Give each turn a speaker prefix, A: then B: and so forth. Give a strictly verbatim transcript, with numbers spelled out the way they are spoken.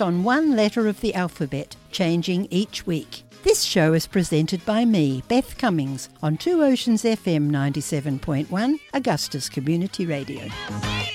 A: based on one letter of the alphabet, changing each week. This show is presented by me, Beth Cummings, on Two Oceans F M ninety-seven point one, Augusta's Community Radio.